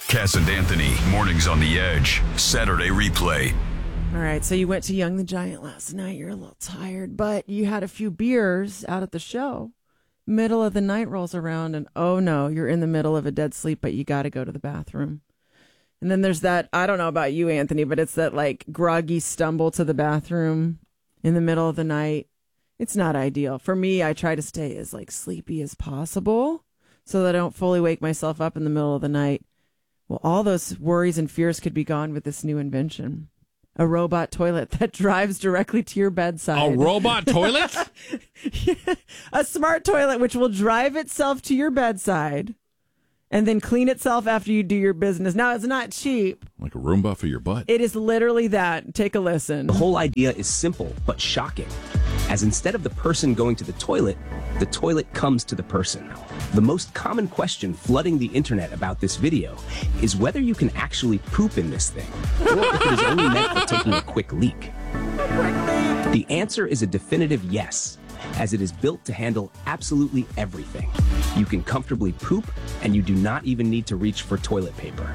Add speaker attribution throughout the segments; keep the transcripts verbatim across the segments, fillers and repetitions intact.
Speaker 1: Cass and Anthony, mornings on the edge. Saturday replay.
Speaker 2: All right, so you went to Young the Giant last night. You're a little tired, but you had a few beers out at the show. Middle of the night rolls around, and oh no, you're in the middle of a dead sleep, but you got to go to the bathroom. And then there's that, I don't know about you, Anthony, but it's that like groggy stumble to the bathroom in the middle of the night. It's not ideal. For me, I try to stay as like sleepy as possible so that I don't fully wake myself up in the middle of the night. Well, all those worries and fears could be gone with this new invention. A robot toilet that drives directly to your bedside.
Speaker 3: A robot toilet?
Speaker 2: A smart toilet which will drive itself to your bedside and then clean itself after you do your business. Now, it's not cheap.
Speaker 3: Like a Roomba for your butt.
Speaker 2: It is literally that. Take a listen.
Speaker 4: The whole idea is simple but shocking, as instead of the person going to the toilet, the toilet comes to the person. The most common question flooding the internet about this video is whether you can actually poop in this thing, or if it is only meant for taking a quick leak. The answer is a definitive yes, as it is built to handle absolutely everything. You can comfortably poop, and you do not even need to reach for toilet paper.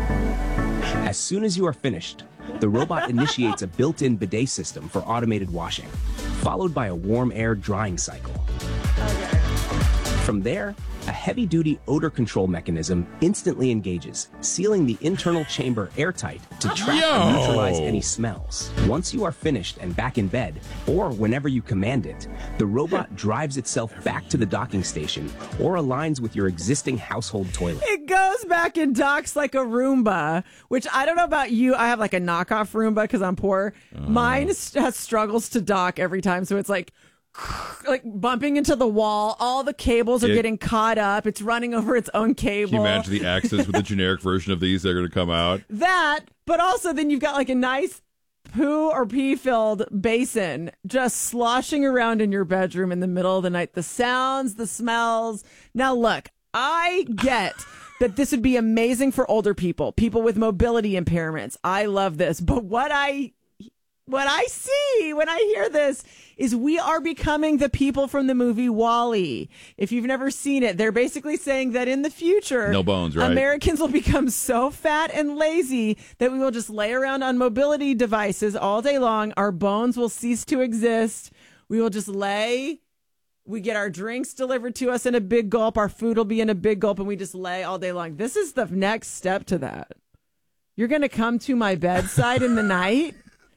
Speaker 4: As soon as you are finished, the robot initiates a built-in bidet system for automated washing, followed by a warm air drying cycle. Okay. From there, a heavy-duty odor control mechanism instantly engages, sealing the internal chamber airtight to trap
Speaker 3: Yo.
Speaker 4: and neutralize any smells. Once you are finished and back in bed, or whenever you command it, the robot drives itself back to the docking station or aligns with your existing household toilet.
Speaker 2: It goes back and docks like a Roomba, which I don't know about you. I have like a knockoff Roomba because I'm poor. Uh. Mine has struggles to dock every time, so it's like like bumping into the wall. All the cables are it, getting caught up. It's running over its own cable.
Speaker 3: Can you imagine the access with the generic version of these that are going to come out?
Speaker 2: That, but also then you've got like a nice poo or pee filled basin just sloshing around in your bedroom in the middle of the night. The sounds, the smells. Now look, I get that this would be amazing for older people, people with mobility impairments. I love this. But what I What I see when I hear this is we are becoming the people from the movie WALL-E. If you've never seen it, they're basically saying that in the future,
Speaker 3: no bones, right?
Speaker 2: Americans will become so fat and lazy that we will just lay around on mobility devices all day long. Our bones will cease to exist. We will just lay. We get our drinks delivered to us in a big gulp. Our food will be in a big gulp, and we just lay all day long. This is the next step to that. You're going to come to my bedside in the night.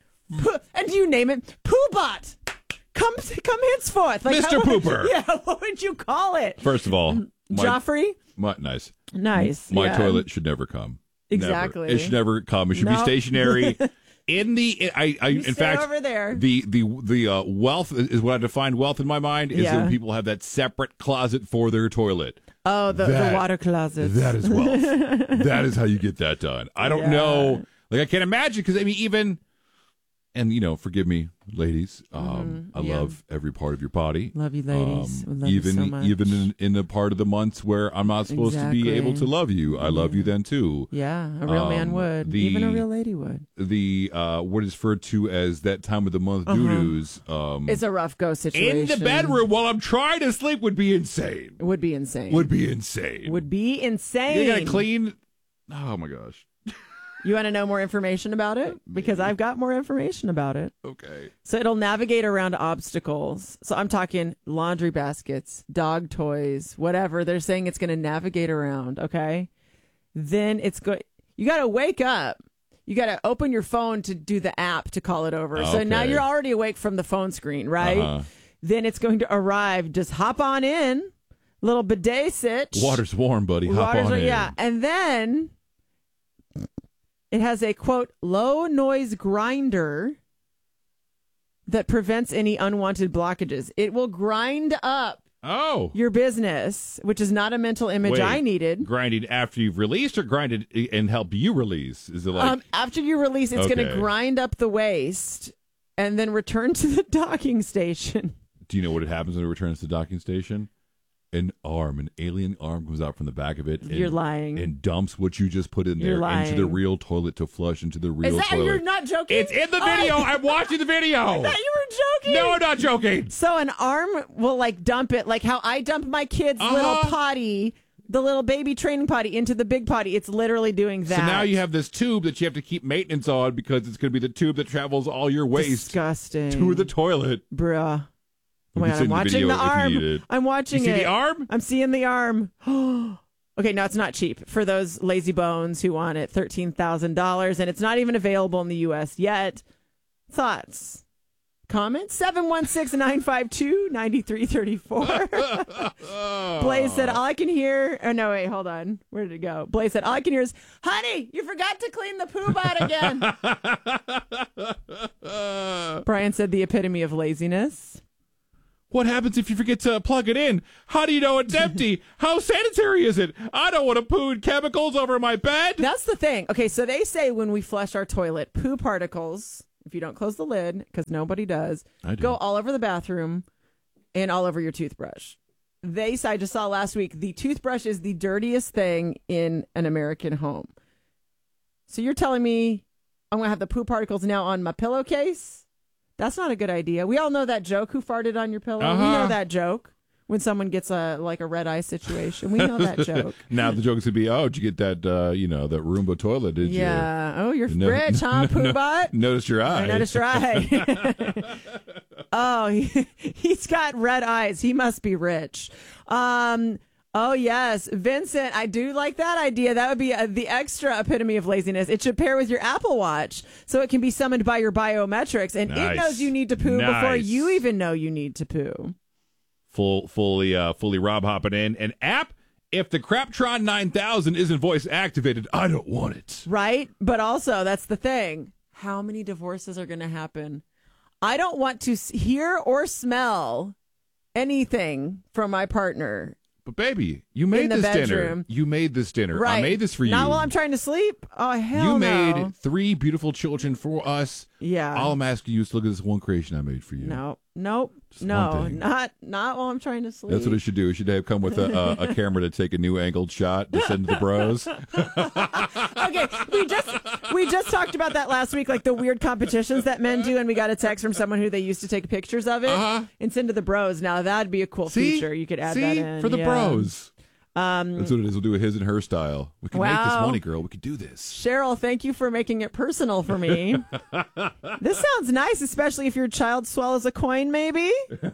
Speaker 2: And you name it, Poobot. Come, come henceforth, like,
Speaker 3: Mister Pooper.
Speaker 2: Yeah, what would you call it?
Speaker 3: First of all, my,
Speaker 2: Joffrey.
Speaker 3: My, nice,
Speaker 2: nice.
Speaker 3: My
Speaker 2: yeah.
Speaker 3: toilet should never come.
Speaker 2: Exactly,
Speaker 3: never. It should never come. It should
Speaker 2: nope.
Speaker 3: be stationary. In the, I, I
Speaker 2: you
Speaker 3: in
Speaker 2: stay
Speaker 3: fact,
Speaker 2: over there.
Speaker 3: the the the uh, wealth is what I define wealth in my mind is
Speaker 2: yeah.
Speaker 3: when people have that separate closet for their toilet.
Speaker 2: Oh, the,
Speaker 3: that,
Speaker 2: the water closet.
Speaker 3: That is wealth. That is how you get that done. I don't
Speaker 2: yeah.
Speaker 3: know. Like I can't imagine because I mean even. And, you know, forgive me, ladies. Um,
Speaker 2: mm,
Speaker 3: I
Speaker 2: yeah.
Speaker 3: love every part of your body.
Speaker 2: Love you, ladies.
Speaker 3: Um,
Speaker 2: love
Speaker 3: even
Speaker 2: you so much.
Speaker 3: even in, in the part of the months where I'm not supposed
Speaker 2: exactly.
Speaker 3: to be able to love you, I love
Speaker 2: yeah.
Speaker 3: you then, too.
Speaker 2: Yeah, a real um, man would.
Speaker 3: The,
Speaker 2: even a real lady would.
Speaker 3: The uh, what is referred to as that time of the month
Speaker 2: uh-huh.
Speaker 3: doo-doos. Um,
Speaker 2: it's a rough go situation.
Speaker 3: In the bedroom while I'm trying to sleep would be insane.
Speaker 2: Would be insane.
Speaker 3: Would be insane.
Speaker 2: Would be insane.
Speaker 3: You gotta clean. Oh, my gosh.
Speaker 2: You want to know more information about it? Because I've got more information about it.
Speaker 3: Okay.
Speaker 2: So it'll navigate around obstacles. So I'm talking laundry baskets, dog toys, whatever. They're saying it's going to navigate around, okay? Then it's going, you got to wake up. You got to open your phone to do the app to call it over.
Speaker 3: Okay.
Speaker 2: So now you're already awake from the phone screen, right? Uh-huh. Then it's going to arrive. Just hop on in. Little bidet sit.
Speaker 3: Water's warm, buddy. Hop
Speaker 2: Water's,
Speaker 3: on in.
Speaker 2: Yeah. And then it has a, quote, low noise grinder that prevents any unwanted blockages. It will grind up
Speaker 3: oh.
Speaker 2: your business, which is not a mental image
Speaker 3: Wait,
Speaker 2: I needed.
Speaker 3: Grinding after you've released or grinded and help you release? Is it like
Speaker 2: um, after you release, it's
Speaker 3: okay.
Speaker 2: going to grind up the waste and then return to the docking station.
Speaker 3: Do you know what happens when it returns to the docking station? An arm, an alien arm comes out from the back of it. And,
Speaker 2: You're lying.
Speaker 3: And dumps what you just put in
Speaker 2: You're
Speaker 3: there
Speaker 2: lying.
Speaker 3: into the real toilet to flush into the real
Speaker 2: Is that,
Speaker 3: toilet.
Speaker 2: You're not joking?
Speaker 3: It's in the video.
Speaker 2: Oh,
Speaker 3: I'm watching the video.
Speaker 2: I thought you were joking.
Speaker 3: No, I'm not joking.
Speaker 2: So an arm will like dump it, like how I dump my kid's
Speaker 3: uh-huh.
Speaker 2: little potty the little baby training potty into the big potty. It's literally doing that.
Speaker 3: So now you have this tube that you have to keep maintenance on because it's going to be the tube that travels all your waste
Speaker 2: Disgusting.
Speaker 3: to the toilet.
Speaker 2: Bruh. Oh
Speaker 3: We
Speaker 2: my
Speaker 3: can
Speaker 2: God,
Speaker 3: send
Speaker 2: I'm
Speaker 3: the
Speaker 2: watching
Speaker 3: video
Speaker 2: the
Speaker 3: if you
Speaker 2: arm.
Speaker 3: need it.
Speaker 2: I'm watching
Speaker 3: You see
Speaker 2: it.
Speaker 3: the arm?
Speaker 2: I'm seeing the arm. Okay, no, it's not cheap for those lazy bones who want it. thirteen thousand dollars, and it's not even available in the U S yet. Thoughts? Comments? seven one six, nine five two, nine three three four. Blaze said, all I can hear... Oh, no, wait, hold on. Where did it go? Blaze said, all I can hear is, honey, you forgot to clean the poop out again. Brian said, the epitome of laziness.
Speaker 3: What happens if you forget to plug it in? How do you know it's empty? How sanitary is it? I don't want to poo and chemicals over my bed.
Speaker 2: That's the thing. Okay, so they say when we flush our toilet, poo particles, if you don't close the lid, because nobody does,
Speaker 3: I do.
Speaker 2: go all over the bathroom and all over your toothbrush. They say, I just saw last week, the toothbrush is the dirtiest thing in an American home. So you're telling me I'm going to have the poo particles now on my pillowcase? That's not a good idea. We all know that joke, who farted on your pillow.
Speaker 3: Uh-huh.
Speaker 2: We know that joke. When someone gets a like a red eye situation, we know that joke.
Speaker 3: Now the joke is to be, oh, did you get that, uh, you know, that Roomba toilet, did you?
Speaker 2: Yeah. Oh, you're
Speaker 3: No-
Speaker 2: rich, huh,
Speaker 3: no-
Speaker 2: poo butt?
Speaker 3: Notice your eye.
Speaker 2: I noticed your eye. Oh, he, he's got red eyes. He must be rich. Um. Oh, yes. Vincent, I do like that idea. That would be a, the extra epitome of laziness. It should pair with your Apple Watch so it can be summoned by your biometrics. And
Speaker 3: Nice.
Speaker 2: it knows you need to poo before
Speaker 3: Nice.
Speaker 2: you even know you need to poo.
Speaker 3: Full, fully, uh, fully Rob hopping in. An app, if the Craptron nine thousand isn't voice activated, I don't want it.
Speaker 2: Right? But also, that's the thing. How many divorces are going to happen? I don't want to s- hear or smell anything from my partner.
Speaker 3: But baby, you made
Speaker 2: In the
Speaker 3: this
Speaker 2: bedroom.
Speaker 3: dinner. You made this dinner.
Speaker 2: Right.
Speaker 3: I made this for you.
Speaker 2: Not while I'm trying to sleep. Oh, hell
Speaker 3: You
Speaker 2: no.
Speaker 3: made three beautiful children for us.
Speaker 2: Yeah.
Speaker 3: All I'm asking you is to look at this one creation I made for you.
Speaker 2: No, nope,
Speaker 3: Just
Speaker 2: no,
Speaker 3: one thing.
Speaker 2: not not while I'm trying to sleep.
Speaker 3: That's what it should do. It should have come with a, a, a camera to take a new angled shot to send to the bros.
Speaker 2: Okay, we just we just talked about that last week, like the weird competitions that men do, and we got a text from someone who they used to take pictures of it
Speaker 3: Uh-huh.
Speaker 2: and send to the bros. Now that'd be a cool
Speaker 3: See?
Speaker 2: feature. You could add
Speaker 3: See?
Speaker 2: that in
Speaker 3: For the
Speaker 2: yeah.
Speaker 3: bros.
Speaker 2: Um,
Speaker 3: That's what it is. We'll do a his and her style. We can make this
Speaker 2: Wow.
Speaker 3: money, girl. We can do this.
Speaker 2: Cheryl, thank you for making it personal for me. This sounds nice, especially if your child swallows a coin, maybe.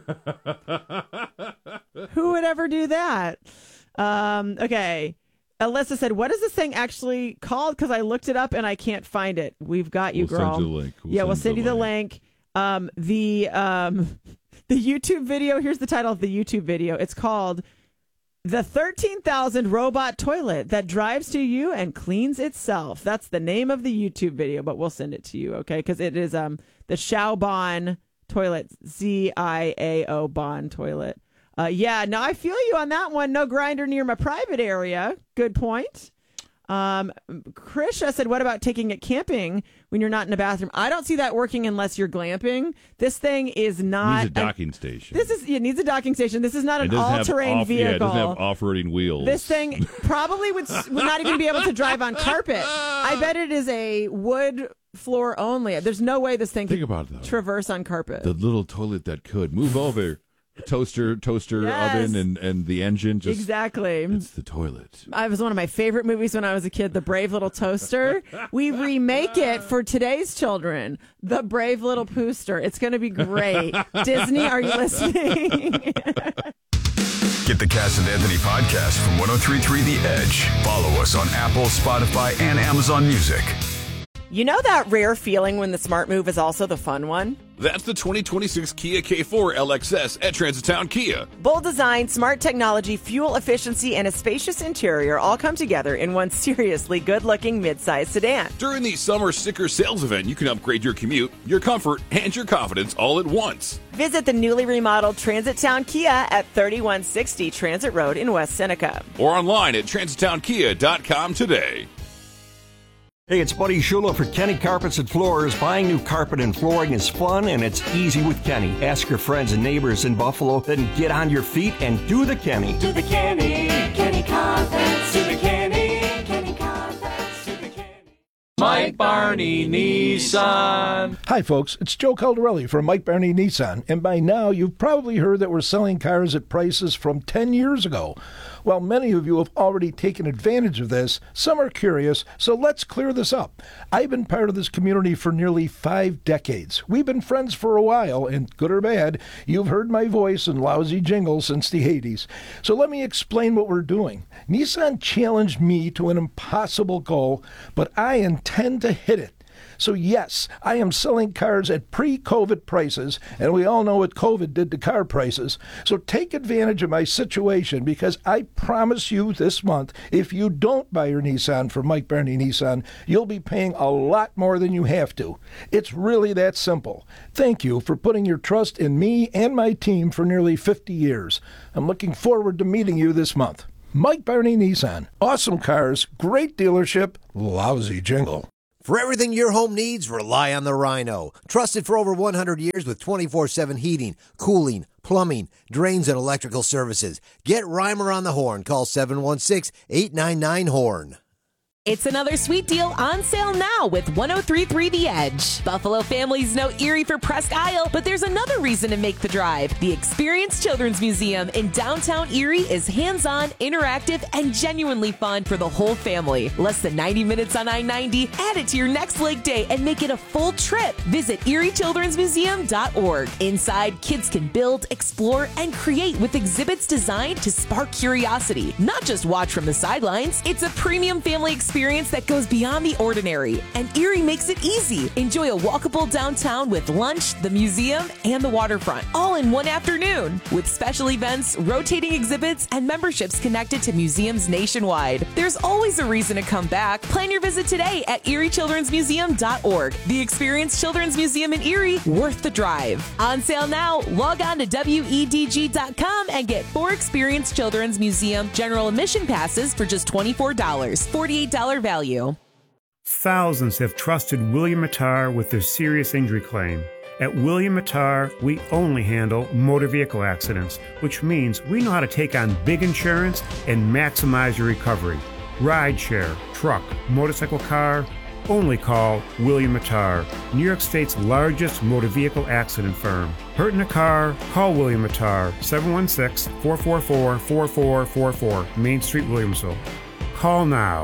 Speaker 2: Who would ever do that? Um, okay. Alyssa said, what is this thing actually called? Because I looked it up and I can't find it. We've got you,
Speaker 3: We'll
Speaker 2: girl.
Speaker 3: send you the link. We'll
Speaker 2: yeah, we'll
Speaker 3: send
Speaker 2: send
Speaker 3: you
Speaker 2: you
Speaker 3: the
Speaker 2: the link. Um, the, um, the YouTube video, here's the title of the YouTube video. It's called The thirteen thousand Robot Toilet That Drives to You and Cleans Itself. That's the name of the YouTube video, but we'll send it to you, okay? Because it is um the Xiaobon toilet, Z I A O Bon toilet. Uh, yeah, no, I feel you on that one. No grinder near my private area. Good point. Um, Krisha said, what about taking it camping when you're not in a bathroom? I don't see that working unless you're glamping. This thing is not...
Speaker 3: Needs a docking station.
Speaker 2: This is it needs a docking station. This is not
Speaker 3: It
Speaker 2: an
Speaker 3: doesn't have
Speaker 2: all-terrain
Speaker 3: off-
Speaker 2: vehicle.
Speaker 3: Yeah, it doesn't have off-roading wheels.
Speaker 2: This thing probably would would not even be able to drive on carpet. I bet it is a wood floor only. There's no way this thing
Speaker 3: Think
Speaker 2: could
Speaker 3: about it, though.
Speaker 2: traverse on carpet.
Speaker 3: The little toilet that could. Move over. Toaster, toaster
Speaker 2: Yes.
Speaker 3: oven, and, and the engine. Just
Speaker 2: Exactly.
Speaker 3: It's the toilet.
Speaker 2: I was one of my favorite movies when I was a kid, The Brave Little Toaster. We remake it for today's children, The Brave Little Pooster. It's going to be great. Disney, are you listening?
Speaker 1: Get the Cass and Anthony podcast from one oh three point three The Edge. Follow us on Apple, Spotify, and Amazon Music.
Speaker 2: You know that rare feeling when the smart move is also the fun one?
Speaker 5: That's the twenty twenty-six Kia K four L X S at Transitown Kia.
Speaker 2: Bold design, smart technology, fuel efficiency, and a spacious interior all come together in one seriously good-looking midsize sedan.
Speaker 5: During the summer sticker sales event, you can upgrade your commute, your comfort, and your confidence all at once.
Speaker 2: Visit the newly remodeled Transit Town Kia at thirty-one sixty Transit Road in West Seneca.
Speaker 5: Or online at transitown kia dot com today.
Speaker 6: Hey, it's Buddy Shula for Kenny Carpets and Floors. Buying new carpet and flooring is fun and it's easy with Kenny. Ask your friends and neighbors in Buffalo, then get on your feet and do the Kenny.
Speaker 7: Do the Kenny, Kenny Carpets, do the Kenny, Kenny Carpets, do the Kenny.
Speaker 8: Mike Barney Nissan.
Speaker 9: Hi, folks. It's Joe Caldarelli from Mike Barney Nissan. And by now, you've probably heard that we're selling cars at prices from ten years ago. While many of you have already taken advantage of this, some are curious, so let's clear this up. I've been part of this community for nearly five decades. We've been friends for a while, and good or bad, you've heard my voice and lousy jingle since the eighties. So let me explain what we're doing. Nissan challenged me to an impossible goal, but I intend to hit it. So yes, I am selling cars at pre-COVID prices, and we all know what COVID did to car prices. So take advantage of my situation, because I promise you this month, if you don't buy your Nissan from Mike Barney Nissan, you'll be paying a lot more than you have to. It's really that simple. Thank you for putting your trust in me and my team for nearly fifty years. I'm looking forward to meeting you this month. Mike Barney Nissan. Awesome cars, great dealership, lousy jingle.
Speaker 10: For everything your home needs, rely on the Rhino. Trusted for over one hundred years with twenty-four seven heating, cooling, plumbing, drains, and electrical services. Get Reimer on the horn. Call seven one six, eight nine nine, horn.
Speaker 11: It's another sweet deal on sale now with one oh three point three The Edge. Buffalo families know Erie for Presque Isle, but there's another reason to make the drive. The Experience Children's Museum in downtown Erie is hands-on, interactive, and genuinely fun for the whole family. Less than ninety minutes on I ninety. Add it to your next leg day and make it a full trip. Visit erie children's museum dot org. Inside, kids can build, explore, and create with exhibits designed to spark curiosity. Not just watch from the sidelines. It's a premium family experience experience that goes beyond the ordinary, and Erie makes it easy. Enjoy a walkable downtown with lunch, the museum, and the waterfront, all in one afternoon, with special events, rotating exhibits, and memberships connected to museums nationwide. There's always a reason to come back. Plan your visit today at erie children's museum dot org. The Experience Children's Museum in Erie, worth the drive. On sale now. Log on to W E D G dot com and get four Experience Children's Museum general admission passes for just twenty-four dollars. forty-eight dollars value.
Speaker 12: Thousands have trusted William Mattar with their serious injury claim. At William Mattar, we only handle motor vehicle accidents, which means we know how to take on big insurance and maximize your recovery. Rideshare, truck, motorcycle, car, only call William Mattar, New York State's largest motor vehicle accident firm. Hurt in a car? Call William Mattar, seven one six, four four four, four four four four, Main Street, Williamsville. Call now.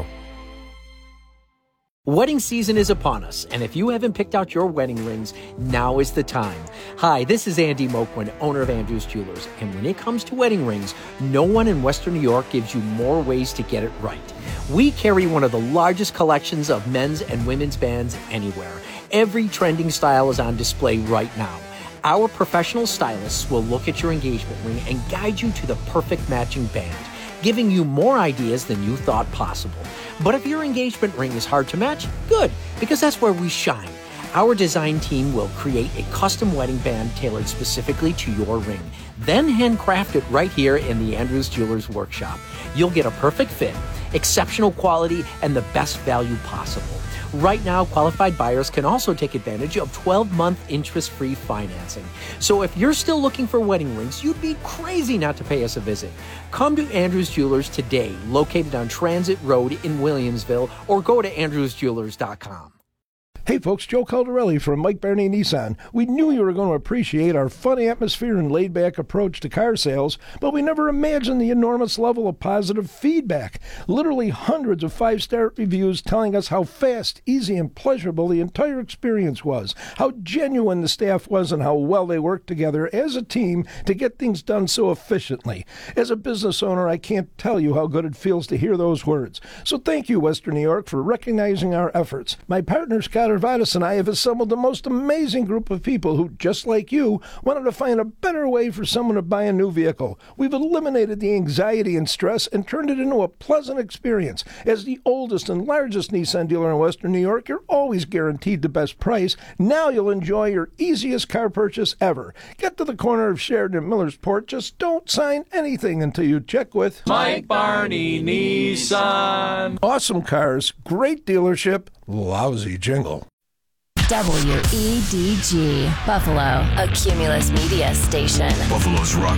Speaker 13: Wedding season is upon us, and if you haven't picked out your wedding rings, now is the time. Hi, this is Andy Moquin, owner of Andrews Jewelers, and when it comes to wedding rings, no one in Western New York gives you more ways to get it right. We carry one of the largest collections of men's and women's bands anywhere. Every trending style is on display right now. Our professional stylists will look at your engagement ring and guide you to the perfect matching band, giving you more ideas than you thought possible. But if your engagement ring is hard to match, good, because that's where we shine. Our design team will create a custom wedding band tailored specifically to your ring, then handcraft it right here in the Andrews Jewelers workshop. You'll get a perfect fit, exceptional quality, and the best value possible. Right now, qualified buyers can also take advantage of twelve-month interest-free financing. So if you're still looking for wedding rings, you'd be crazy not to pay us a visit. Come to Andrews Jewelers today, located on Transit Road in Williamsville, or go to andrews jewelers dot com.
Speaker 9: Hey folks, Joe Caldarelli from Mike Barney Nissan. We knew you were going to appreciate our fun atmosphere and laid-back approach to car sales, but we never imagined the enormous level of positive feedback. Literally hundreds of five-star reviews telling us how fast, easy, and pleasurable the entire experience was, how genuine the staff was, and how well they worked together as a team to get things done so efficiently. As a business owner, I can't tell you how good it feels to hear those words. So thank you, Western New York, for recognizing our efforts. My partner, Scott Arvadas, and I have assembled the most amazing group of people who, just like you, wanted to find a better way for someone to buy a new vehicle. We've eliminated the anxiety and stress and turned it into a pleasant experience. As the oldest and largest Nissan dealer in Western New York, you're always guaranteed the best price. Now you'll enjoy your easiest car purchase ever. Get to the corner of Sheridan and Millersport. Just don't sign anything until you check with
Speaker 8: Mike Barney Nissan.
Speaker 9: Awesome cars, great dealership, lousy jingle.
Speaker 14: W E D G, Buffalo, a Cumulus Media station.
Speaker 1: Buffalo's rock